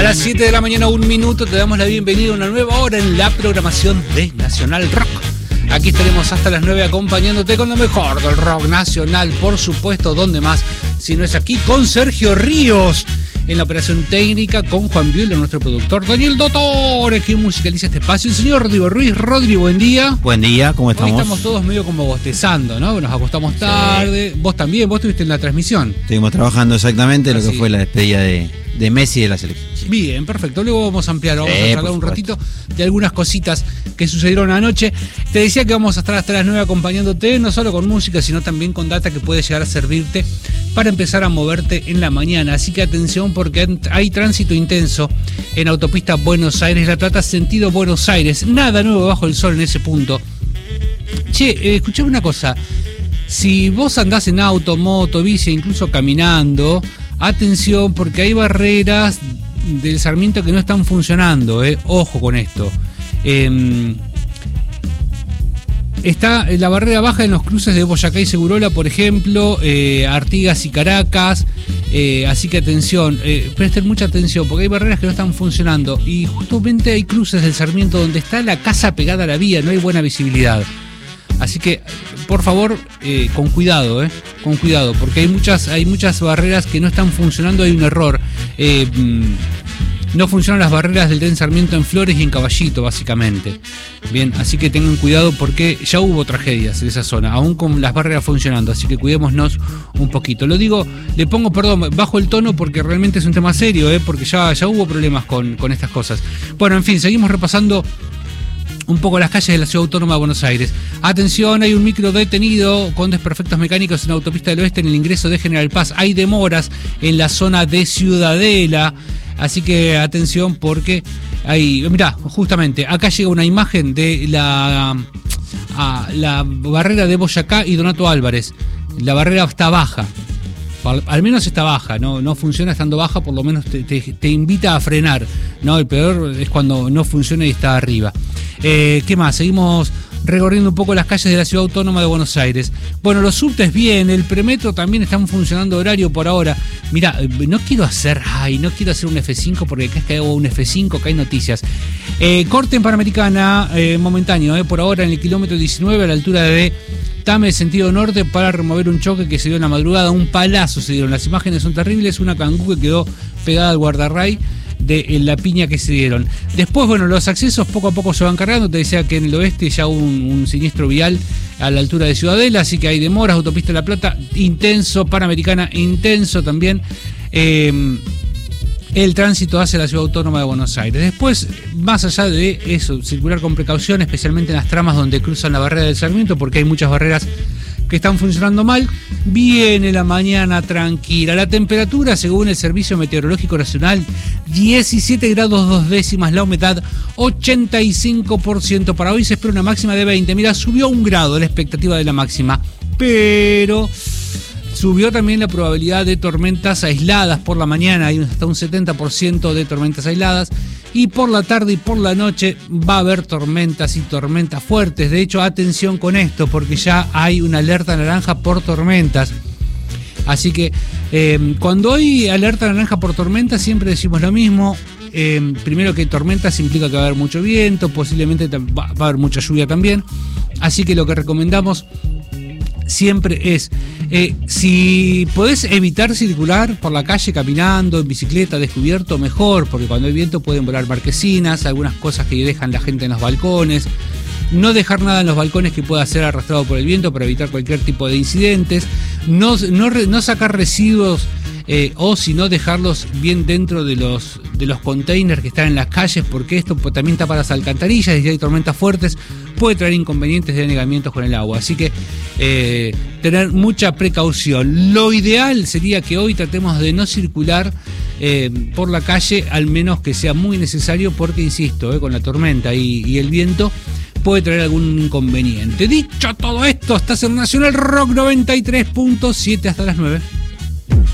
A las 7 de la mañana, 1 minuto, te damos la bienvenida a una nueva hora en la programación de Nacional Rock. Aquí estaremos hasta las 9 acompañándote con lo mejor del rock nacional, por supuesto, ¿dónde más? Si no es aquí con Sergio Ríos en la operación técnica, con Juan Bielo, nuestro productor, Daniel Dottore, que musicaliza este espacio, el señor Rodrigo Ruiz. Rodrigo, buen día. Buen día, ¿cómo estamos? Hoy estamos todos medio como bostezando, ¿no? Nos acostamos tarde. Sí. Vos también, vos estuviste en la transmisión. Estuvimos trabajando exactamente lo que fue la despedida de Messi de la selección. Sí. Bien, perfecto. Luego vamos a ampliar, vamos a hablar un ratito de algunas cositas que sucedieron anoche. Te decía que vamos a estar hasta las 9 acompañándote, no solo con música, sino también con data que puede llegar a servirte para empezar a moverte en la mañana. Así que atención, porque hay tránsito intenso en autopista Buenos Aires-La Plata, sentido Buenos Aires. Nada nuevo bajo el sol en ese punto. Che, escuchame una cosa. Si vos andás en auto, moto, bici, incluso caminando, atención, porque hay barreras del Sarmiento que no están funcionando, ojo con esto. Está la barrera baja en los cruces de Boyacá y Segurola, por ejemplo, Artigas y Caracas, así que atención, presten mucha atención, porque hay barreras que no están funcionando, y justamente hay cruces del Sarmiento donde está la casa pegada a la vía, no hay buena visibilidad. Así que, por favor, con cuidado, porque hay muchas barreras que no están funcionando, hay un error. No funcionan las barreras del tren Sarmiento en Flores y en Caballito, básicamente. Bien, así que tengan cuidado porque ya hubo tragedias en esa zona, aún con las barreras funcionando, así que cuidémonos un poquito. Lo digo, le pongo, bajo el tono porque realmente es un tema serio, porque ya hubo problemas con estas cosas. Bueno, en fin, seguimos repasando un poco las calles de la Ciudad Autónoma de Buenos Aires. Atención, hay un micro detenido con desperfectos mecánicos en la autopista del Oeste en el ingreso de General Paz. Hay demoras en la zona de Ciudadela. Así que atención porque hay... Mirá, justamente, acá llega una imagen de la barrera de Boyacá y Donato Álvarez. La barrera está baja. Al menos está baja, no funciona estando baja, por lo menos te invita a frenar, ¿no? El peor es cuando no funciona y está arriba. ¿Qué más? Seguimos recorriendo un poco las calles de la Ciudad Autónoma de Buenos Aires. Bueno, los subtes bien, el premetro también están funcionando horario por ahora. Mirá, no quiero hacer un F5 porque acá es que hago un F5, acá hay noticias. Corte en Panamericana, momentáneo, por ahora en el kilómetro 19 a la altura de Tame, sentido norte, para remover un choque que se dio en la madrugada. Un palazo se dieron, las imágenes son terribles, una cangú que quedó pegada al guardarray de la piña que se dieron. Después, bueno, los accesos poco a poco se van cargando. Te decía que en el oeste ya hubo un siniestro vial a la altura de Ciudadela, así que hay demoras. Autopista de La Plata, intenso. Panamericana, intenso también. El tránsito hacia la Ciudad Autónoma de Buenos Aires. Después, más allá de eso, circular con precaución, especialmente en las tramas donde cruzan la barrera del Sarmiento, porque hay muchas barreras que están funcionando mal. Viene la mañana tranquila. La temperatura, según el Servicio Meteorológico Nacional, 17 grados 2 décimas. La humedad, 85%. Para hoy se espera una máxima de 20. Mira, subió 1 grado la expectativa de la máxima, pero subió también la probabilidad de tormentas aisladas por la mañana. Hay hasta un 70% de tormentas aisladas. Y por la tarde y por la noche va a haber tormentas y tormentas fuertes. De hecho, atención con esto, porque ya hay una alerta naranja por tormentas. Así que cuando hay alerta naranja por tormentas, siempre decimos lo mismo. Primero, que tormentas implica que va a haber mucho viento, posiblemente va a haber mucha lluvia también. Así que lo que recomendamos siempre es, si podés evitar circular por la calle caminando, en bicicleta, descubierto, mejor, porque cuando hay viento pueden volar marquesinas, algunas cosas que dejan la gente en los balcones. No dejar nada en los balcones que pueda ser arrastrado por el viento para evitar cualquier tipo de incidentes. No sacar residuos, o si no, dejarlos bien dentro de los containers que están en las calles, porque esto también tapa las alcantarillas y si hay tormentas fuertes puede traer inconvenientes de anegamientos con el agua. Así que tener mucha precaución. Lo ideal sería que hoy tratemos de no circular por la calle, al menos que sea muy necesario, porque insisto, con la tormenta y el viento puede traer algún inconveniente. Dicho todo esto, estás en Nacional Rock 93.7 hasta las 9.